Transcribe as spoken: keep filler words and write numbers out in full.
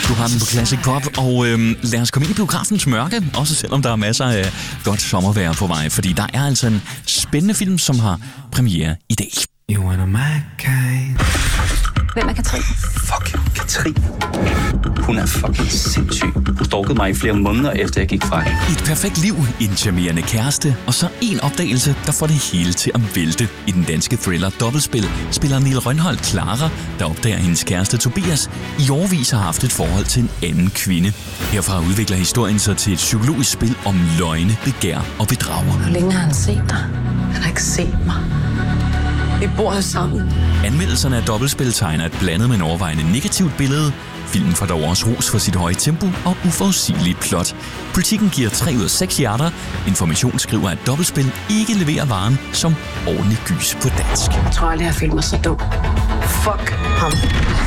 Du har den på Classic Pop, og øhm, lad os komme ind i biografens mørke, også selvom der er masser af godt sommervejr på vej, fordi der er altså en spændende film, som har premiere i dag. You wanna my kind. Hvem er Katrin? Fuck, Katrin. Hun er fucking sindssyg. Hun stalkede mig i flere måneder, efter jeg gik fra hende. Et perfekt liv, en charmerende kæreste, og så en opdagelse, der får det hele til at vælte. I den danske thriller Dobbeltspil spiller Niel Rønholdt Clara, der opdager hendes kæreste Tobias, i årevis har haft et forhold til en anden kvinde. Herfra udvikler historien sig til et psykologisk spil om løgne, begær og bedrag. Hvor længe har han set dig? Han har ikke set mig. Vi bor her sammen. Anmeldelserne af Dobbeltspil tegner et blandet, men overvejende negativt billede. Filmen får dog også ros for sit høje tempo og uforudsigeligt plot. Politikken giver tre ud af seks hjerter. Information skriver, at Dobbeltspil ikke leverer varen som ordentlig gys på dansk. Jeg tror aldrig, jeg følte mig så dum. Fuck ham.